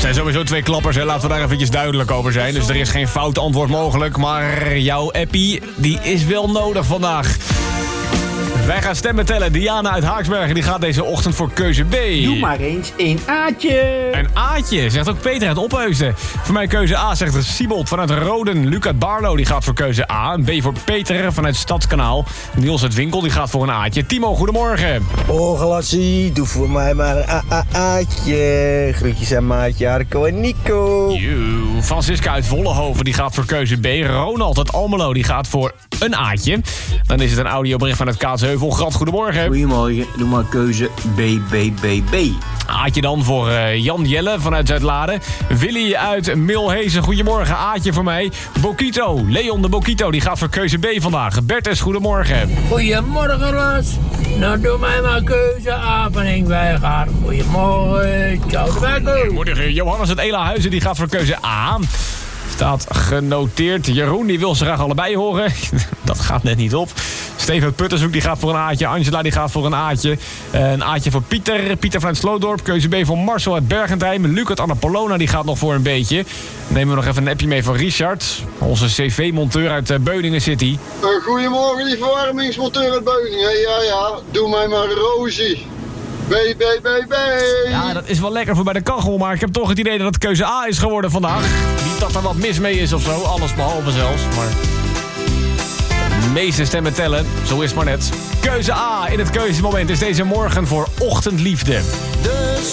zijn sowieso 2 klappers, hè. Laten we daar eventjes duidelijk over zijn. Dus er is geen fout antwoord mogelijk. Maar jouw appie, die is wel nodig vandaag. Wij gaan stemmen tellen. Diana uit Haaksbergen die gaat deze ochtend voor keuze B. Doe maar eens een Aatje. Een Aatje, zegt ook Peter uit Opheusden. Voor mij keuze A, zegt Siebold vanuit Roden. Luc uit Barlo, die gaat voor keuze A. Een B voor Peter vanuit Stadskanaal. Niels uit Winkel, die gaat voor een Aatje. Timo, goedemorgen. Oh, Glassie, doe voor mij maar een Aatje. Groetjes aan maatje Arco en Nico. Francisca uit Vollenhoven, die gaat voor keuze B. Ronald uit Almelo, die gaat voor een Aatje. Dan is het een audiobericht vanuit Kaatsheuvel. Grant, goedemorgen. Goedemorgen, doe maar keuze B. Aatje dan voor Jan Jelle vanuit Zuidlaren. Willy uit Milhezen, goedemorgen. Aatje voor mij. Bokito, Leon de Bokito, die gaat voor keuze B vandaag. Bertus, goedemorgen. Goedemorgen, Ros. Nou, doe mij maar keuze A van Ingwijgaard. Goedemorgen, ciao de Berkel. Goedemorgen. Johannes uit Elahuizen, die gaat voor keuze A. Staat genoteerd. Jeroen, die wil ze graag allebei horen. Dat gaat net niet op. Steven uit Puttershoek, die gaat voor een Aatje. Angela, die gaat voor een Aatje. Een Aatje voor Pieter. Pieter vanuit Sloodorp. Keuze B voor Marcel uit Bergentheim. Luc uit Annapolona, die gaat nog voor een beetje. Nemen we nog even een appje mee van Richard. Onze cv-monteur uit Beuningen City. Goedemorgen, die verwarmingsmonteur uit Beuningen. Ja. Doe mij maar Rosie. B. Ja, dat is wel lekker voor bij de kachel, maar ik heb toch het idee dat het keuze A is geworden vandaag. Niet dat er wat mis mee is of zo, alles behalve zelfs, maar... De meeste stemmen tellen, zo is het maar net. Keuze A in het keuzemoment is deze morgen voor Ochtendliefde.